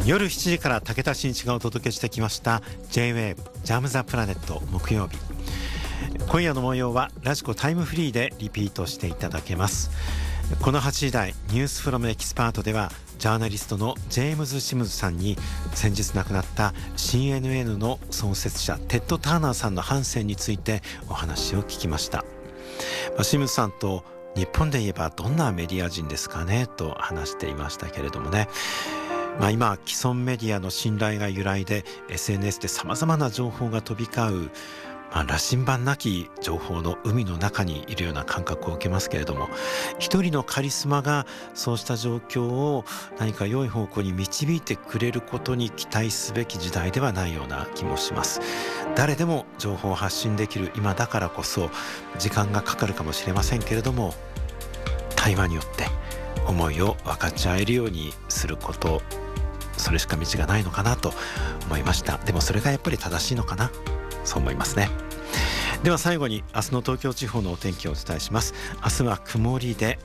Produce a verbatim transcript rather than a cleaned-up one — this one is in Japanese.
夜しちじから武田真一がお届けしてきました ジェイウェーブ ジャムザプラネット木曜日。今夜の模様はラジコタイムフリーでリピートしていただけます。このはちじ台ニュースフロムエキスパートではジャーナリストのジェームズ・シムズさんに先日亡くなった シーエヌエヌ の創設者テッド・ターナーさんの半生についてお話を聞きました。シムズさんと日本で言えばどんなメディア人ですかねと話していましたけれどもね、まあ、今既存メディアの信頼が揺らいで エスエヌエス でさまざまな情報が飛び交う、まあ、羅針盤なき情報の海の中にいるような感覚を受けますけれども、一人のカリスマがそうした状況を何か良い方向に導いてくれることに期待すべき時代ではないような気もします。誰でも情報を発信できる今だからこそ時間がかかるかもしれませんけれども、対話によって思いを分かち合えるようにすること、それしか道がないのかなと思いました。でもそれがやっぱり正しいのかな、そう思いますね。では最後に明日の東京地方のお天気をお伝えします。明日は曇りで